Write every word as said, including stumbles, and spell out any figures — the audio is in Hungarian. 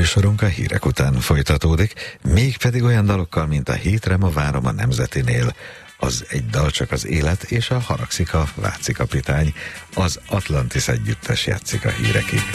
műsorunk a hírek után folytatódik, mégpedig olyan dalokkal, mint a Hétre ma várom a Nemzetinél, az Egy dal csak az élet és a Haragszik a Váci kapitány, az Atlantis együttes játszik a hírekig.